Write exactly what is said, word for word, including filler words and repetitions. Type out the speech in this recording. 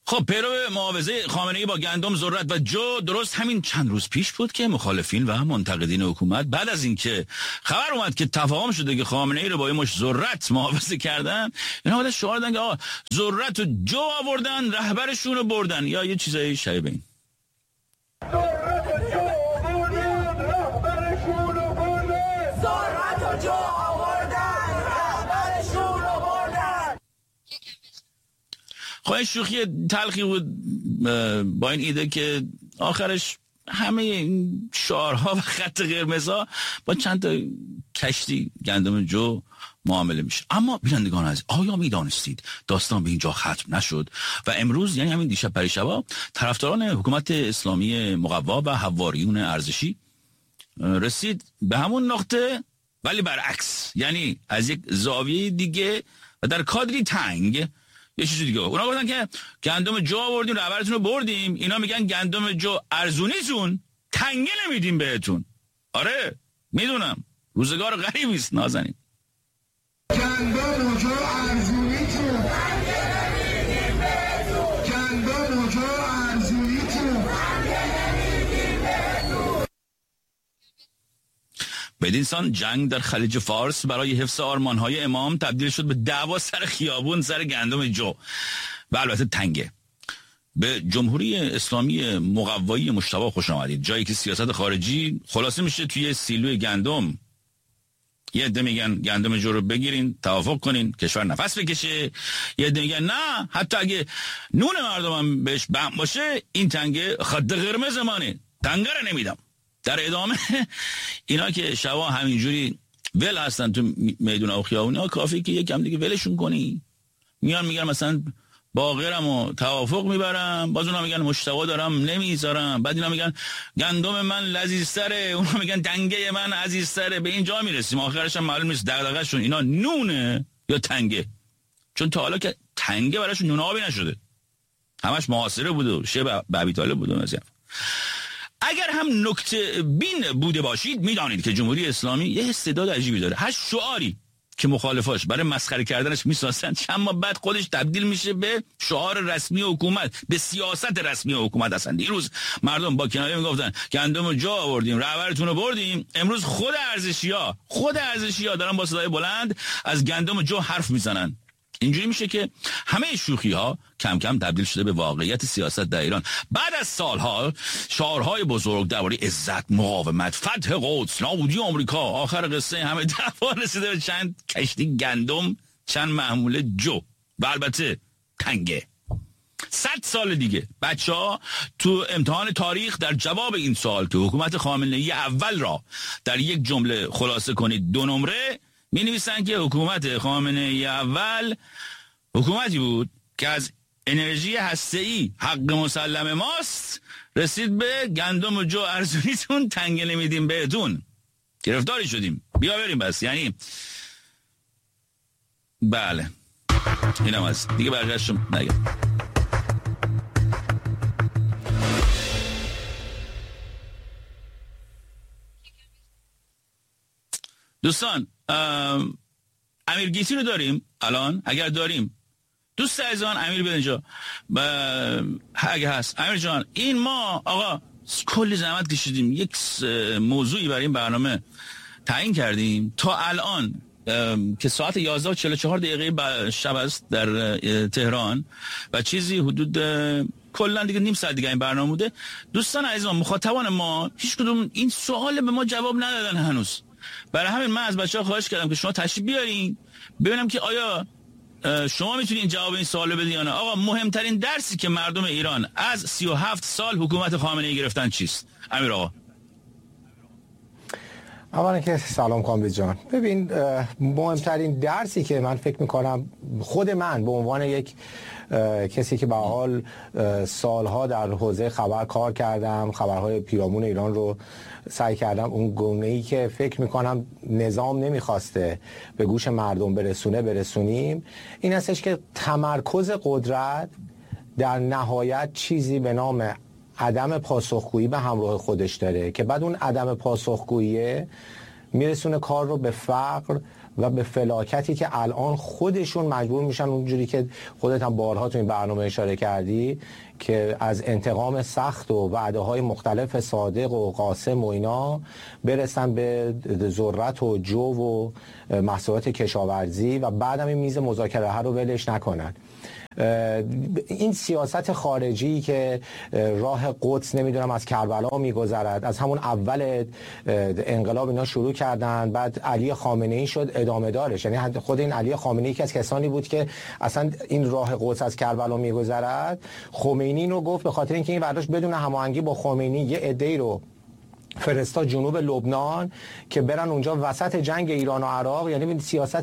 خب پیرو معاوضه خامنه‌ای با گندم، ذرت و جو درست همین چند روز پیش بود که مخالفین و منتقدین حکومت بعد از اینکه خبر اومد که تفاهم شده که خامنه‌ای رو با این مش ذرت معاوضه کردن، اینا بعد شعار دادن که آقا ذرت و جو آوردن رهبرشون رو بردن یا یه چیزای شبیه این. خواهی شوخی تلخی بود با این ایده که آخرش همه این شعارها و خط قرمزها با چند تا کشتی گندم جو معامله میشه. اما بینندگان عزیز، آیا میدانستید داستان به اینجا ختم نشد و امروز یعنی همین دیشب پریشبا طرفداران حکومت اسلامی مقوا و حواریون ارزشی رسید به همون نقطه ولی برعکس، یعنی از یک زاویه دیگه و در کادری تنگ یه چیزی دیگه. اونا گفتن که گندم جو آوردیم رهبرتون رو بردیم، اینا میگن گندم جو ارزونیتون تنگه نمیدیم بهتون. آره میدونم روزگار غریبی است نازنین. گندم جو ارزونیتون تنگه نمیدیم بهتون، گندم جو ارزونیتون تنگه نمیدیم بهتون. بدین سان جنگ در خلیج فارس برای حفظ آرمانهای امام تبدیل شد به دعوا سر خیابون سر گندم جو و البته تنگه. به جمهوری اسلامی مقوایی مجتبی خوش آمدید، جایی که سیاست خارجی خلاصه میشه توی سیلوی گندم. یه عده میگن گندم جو رو بگیرین توافق کنین کشور نفس بکشه، یه عده میگن نه حتی اگه نون مردم هم بهش بم باشه این تنگه خط قرمز مانه، تنگه رو نمیدم. در ادامه اینا که شبا همینجوری ول هستن تو میدون و خیابون، ها کافی که یکم دیگه ولشون کنی. میان میگن مثلا باقرم و توافق میبرم، باز اونا میگن مشتوا دارم نمیذارم، بعد اینا میگن گندم من لذیذتره، اونا میگن تنگه من عزیزتره. به اینجا میرسیم آخرش هم معلوم نیست دغدغه‌شون اینا نونه یا تنگه، چون تا حالا که تنگه براشون نون آبی نشده، همش محاصره بوده و شب ابی طالب بوده. مثلا اگر هم نکته بین بوده باشید میدانید که جمهوری اسلامی یه استعداد عجیبی داره. هر شعاری که مخالفاش برای مسخره کردنش میسازن چند ماه بعد خودش تبدیل میشه به شعار رسمی حکومت، به سیاست رسمی حکومت. اصلا دیروز مردم با کنایه میگفتن گندم جو آوردیم رهبرتون رو بردیم، امروز خود ارزشی‌ها خود ارزشی‌ها دارن با صدای بلند از گندم جو حرف میزنن. اینجوری میشه که همه شوخی ها کم کم تبدیل شده به واقعیت سیاست در ایران. بعد از سالها شعارهای بزرگ درباره عزت، مقاومت، فتح قدس، نابودی آمریکا، آخر قصه همه دعوا رسیده به چند کشتی گندم، چند محموله جو و البته تنگه. صد سال دیگه بچه ها تو امتحان تاریخ در جواب این سوال که حکومت خامنه‌ای اول را در یک جمله خلاصه کنید دو نمره، می نویسن که حکومت خامنه‌ای اول حکومتی بود که از انرژی هسته‌ای حق مسلم ماست رسید به گندم و جو ارزونیتون تنگه نمیدیم بهتون. گرفتاری شدیم، بیا بریم بس. یعنی بله اینم از دیگه برگشتم نگم. دوستان امیر گیتی رو داریم الان؟ اگر داریم دوست عزیزان امیر بیاد اینجا اگه هست. امیر جان این ما آقا کلی زحمت کشیدیم، یک موضوعی برای این برنامه تعیین کردیم تا الان که ساعت یازده و چهل و چهار دقیقه شب است در تهران و چیزی حدود کلا دیگه نیم ساعت دیگه این برنامه بوده. دوستان عزیزان مخاطبان ما هیچ کدوم این سوال به ما جواب ندادن هنوز. برای همین من از بچه‌ها خواهش کردم که شما تشریف بیارین ببینم که آیا شما میتونین جواب این سوالو بدین یا نه. آقا مهمترین درسی که مردم ایران از سی و هفت سال حکومت خامنه‌ای گرفتن چیست؟ امیر آقا. اولا که سلام کامبیز جان. ببین مهمترین درسی که من فکر میکنم خود من به عنوان یک کسی که به حال سالها در حوزه خبر کار کردم، خبرهای پیرامون ایران رو سعی کردم اون گونه‌ای که فکر میکنم نظام نمیخواسته به گوش مردم برسونه برسونیم، این هستش که تمرکز قدرت در نهایت چیزی به نام عدم پاسخگویی به همراه خودش داره که بعد اون عدم پاسخگویی میرسونه کار رو به فقر و به فلاکتی که الان خودشون مجبور میشن، اونجوری که خودت هم بارها تو این برنامه اشاره کردی، که از انتقام سخت و وعده های مختلف صادق و قاسم و اینا برسن به ذرت و جو و محصولات کشاورزی و بعدم این میز مذاکره ها رو ولش نکنن. این سیاست خارجی که راه قدس نمیدونم از کربلا میگذرد، از همون اول انقلاب اینا شروع کردن، بعد علی خامنه ای شد ادامه دارش. یعنی خود این علی خامنه ای که از کسانی بود که اصلا این راه قدس از کربلا میگذرد، خمینی رو گفت به خاطر اینکه این برداشت بدون هماهنگی با خمینی یه عده‌ای رو فرستا جنوب لبنان که برن اونجا وسط جنگ ایران و عراق. یعنی سیاست